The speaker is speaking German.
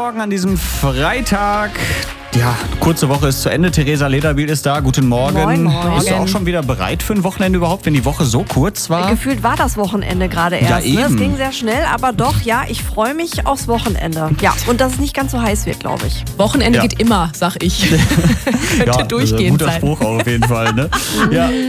Morgen an diesem Freitag. Ja, kurze Woche ist zu Ende. Theresa Lederbiel ist da. Guten Morgen. Moin. Bist du auch schon wieder bereit für ein Wochenende überhaupt, wenn die Woche so kurz war? Gefühlt war das Wochenende gerade erst. Ja, eben. Es ging sehr schnell, aber doch, ja, ich freue mich aufs Wochenende. Ja, und dass es nicht ganz so heiß wird, glaube ich. Wochenende geht immer, sag ich. Könnte durchgehend guter sein. Spruch auch auf jeden Fall. Ne? Ja.